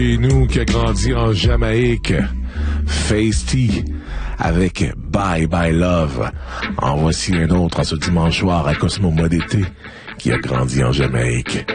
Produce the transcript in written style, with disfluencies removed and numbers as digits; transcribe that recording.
Et nous qui a grandi en Jamaïque, Feisty avec Bye Bye Love. En voici un autre à ce dimanche soir à Cosmo Modété qui a grandi en Jamaïque.